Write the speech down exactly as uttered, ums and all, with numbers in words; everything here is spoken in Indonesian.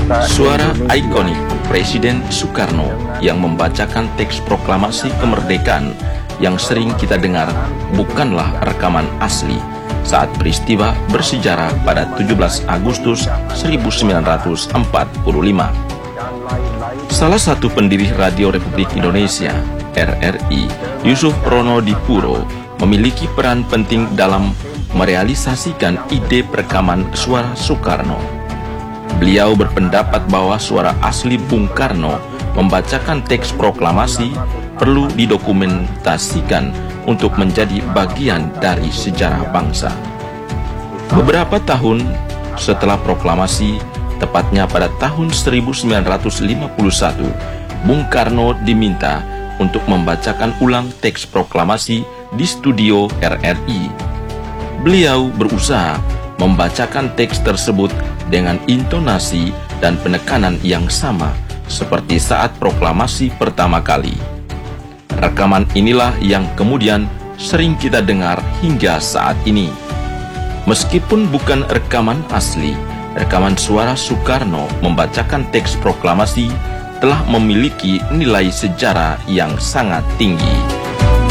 Suara ikonik Presiden Soekarno yang membacakan teks proklamasi kemerdekaan yang sering kita dengar bukanlah rekaman asli saat peristiwa bersejarah pada tujuh belas Agustus seribu sembilan ratus empat puluh lima. Salah satu pendiri Radio Republik Indonesia, R R I, Yusuf Rono Dipuro, memiliki peran penting dalam merealisasikan ide perekaman suara Soekarno. Beliau berpendapat bahwa suara asli Bung Karno membacakan teks proklamasi perlu didokumentasikan untuk menjadi bagian dari sejarah bangsa. Beberapa tahun setelah proklamasi, tepatnya pada tahun seribu sembilan ratus lima puluh satu, Bung Karno diminta untuk membacakan ulang teks proklamasi di studio R R I. Beliau berusaha membacakan teks tersebut dengan intonasi dan penekanan yang sama seperti saat proklamasi pertama kali. Rekaman inilah yang kemudian sering kita dengar hingga saat ini. Meskipun bukan rekaman asli, rekaman suara Soekarno membacakan teks proklamasi telah memiliki nilai sejarah yang sangat tinggi.